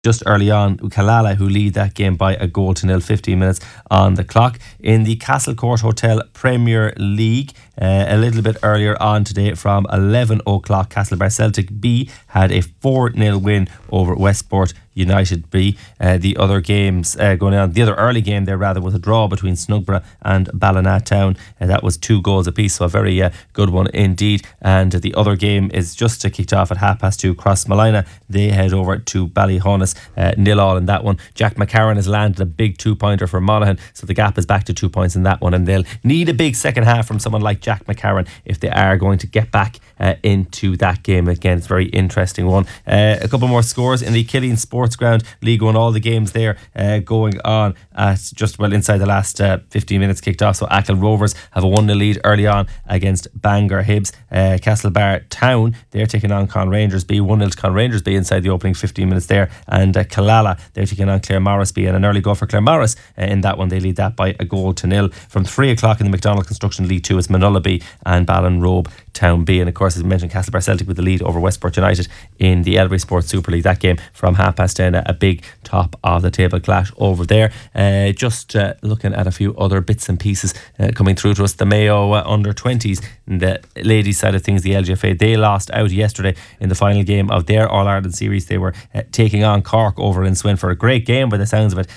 just early on, Killala, who lead that game by a goal to nil, 15 minutes on the clock. In the Castle Court Hotel Premier League, a little bit earlier on today from 11 o'clock, Castlebar Celtic B had a 4-0 win over Westport United B. The other games going on, the other early game there rather was a draw between Snugborough and Ballina Town. That was 2 goals apiece, so a very good one indeed. And the other game is just kicked off at 2:30. Crossmolina, they head over to Ballyhonus, 0-0 in that one. Jack McCarron has landed a big 2-pointer for Monaghan, so the gap is back to 2 points in that one, and they'll need a big second half from someone like Jack McCarron if they are going to get back into that game again. It's a very interesting one. A couple more scores in the Killeen Sports Ground League One. All the games there going on at just inside the last 15 minutes kicked off. So Ackle Rovers have a 1-0 lead early on against Bangor Hibs. Castlebar Town, they're taking on Con Rangers B, 1-0 to Con Rangers B inside the opening 15 minutes there. And Killala, they're taking on Claremorris B, and an early goal for Claremorris in that one. They lead that by a goal to nil. From 3 o'clock in the McDonald Construction League 2, it's Manola B and Ballinrobe Town B. And of course, as mentioned, Castlebar Celtic with the lead over Westport United in the Elbury Sports Super League. That game from 10:30, a big top of the table clash over there. Just looking at a few other bits and pieces coming through to us. The Mayo under 20s, the ladies side of things, the LGFA, they lost out yesterday in the final game of their All-Ireland series. They were taking on Cork over in Swinford. A great game by the sounds of it,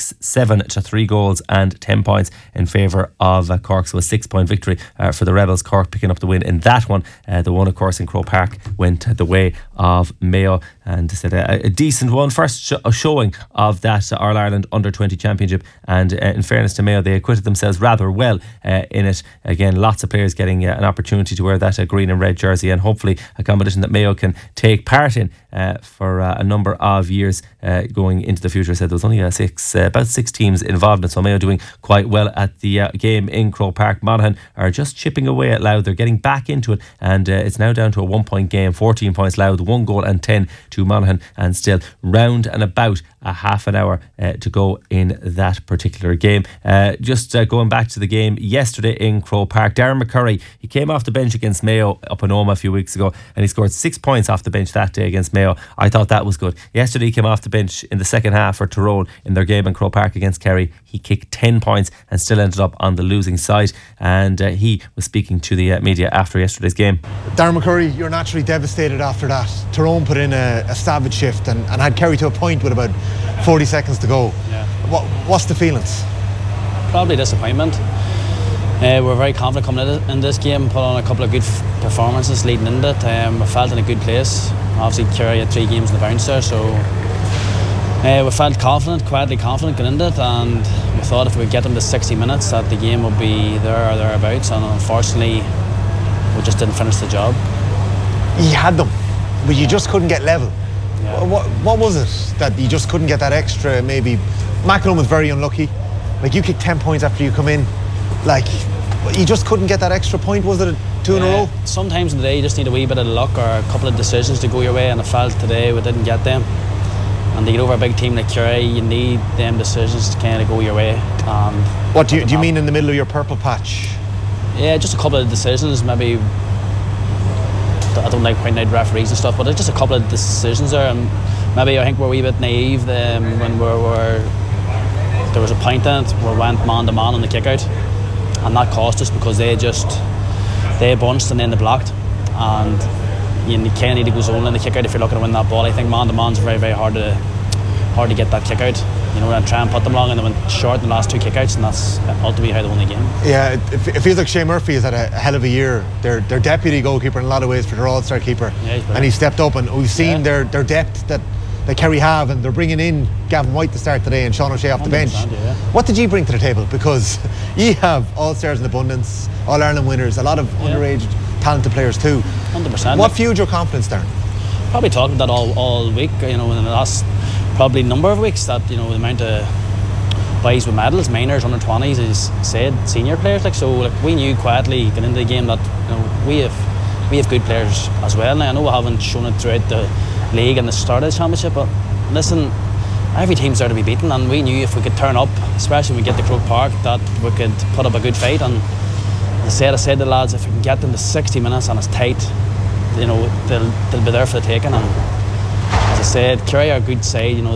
6-7 to 3 goals and 10 points in favour of Cork. So a 6-point victory for the Rebels. Cork picking up the win in that one. The one, of course, in Croke Park went the way of Mayo, and said a decent one. First showing of that All-Ireland Under-20 Championship, and in fairness to Mayo, they acquitted themselves rather well in it. Again, lots of players getting an opportunity to wear that green and red jersey, and hopefully a competition that Mayo can take part in for a number of years going into the future. I said there was only about 6 teams involved in it, so Mayo doing quite well at the game in Croke Park. Monaghan are just chipping away at Louth. They're getting back into it, and it's now down to a 1-point game, 14 points Louth, 1 goal and 10 to Monaghan, and still round and about a half an hour to go in that particular game. Just going back to the game yesterday in Croke Park, Darren McCurry, he came off the bench against Mayo up in Omagh a few weeks ago, and he scored 6 points off the bench that day against Mayo. I thought that was good. Yesterday he came off the bench in the second half for Tyrone in their game in Croke Park against Kerry. He kicked 10 points and still ended up on the losing side, and he was speaking to the media after yesterday's game. Darren McCurry, you're naturally devastated after that. Tyrone put in a savage shift and had Kerry to a point with about 40 seconds to go. Yeah. What's the feelings? Probably disappointment. We're very confident coming in this game, put on a couple of good performances leading into it. We felt in a good place. Obviously Kerry had 3 games in the bounce there, so we felt confident, quietly confident going into it, and we thought if we could get them to 60 minutes that the game would be there or thereabouts, and unfortunately we just didn't finish the job. You had them, but you just couldn't get level. Yeah. What was it that you just couldn't get that extra? Maybe Macklin was very unlucky. Like, you kicked 10 points after you come in. Like, you just couldn't get that extra point. Was it 2 in a row? Sometimes in the day you just need a wee bit of luck or a couple of decisions to go your way, and I felt today we didn't get them. And to get over a big team like Kerry, you need them decisions to kind of go your way. What do you mean in the middle of your purple patch? Yeah, just a couple of decisions, maybe. I don't like pointing out referees and stuff, but it's just a couple of decisions there, and maybe I think we're a wee bit naive when there was a point in it, we went man to man on the kick out, and that cost us because they bunched and then they blocked, and you kind of need to go zone in the kick out if you're looking to win that ball. I think man to man's very, very hard to get that kick out, and try and put them long, and they went short in the last 2 kick outs, and that's ultimately how they won the game. Yeah, it feels like Shane Murphy has had a hell of a year. Their deputy goalkeeper in a lot of ways for their all-star keeper, and he stepped up, and we've seen their depth that Kerry have, and they're bringing in Gavin White to start today and Sean O'Shea off the bench. Yeah. What did you bring to the table? Because you have all-stars in abundance, All-Ireland winners, a lot of underage talented players too. 100%. What fueled your confidence, Darren? Probably talking about that all week, in the last probably number of weeks, that the amount of boys with medals, minors, under 20s, is said senior players. So we knew quietly getting into the game that we have good players as well. Now I know we haven't shown it throughout the league and the start of the championship, but listen, every team's there to be beaten, and we knew if we could turn up, especially when we get to Croke Park, that we could put up a good fight. And I said to the lads, if we can get them to 60 minutes and it's tight, they'll be there for the taking. And as I said, Kerry are a good side. You know,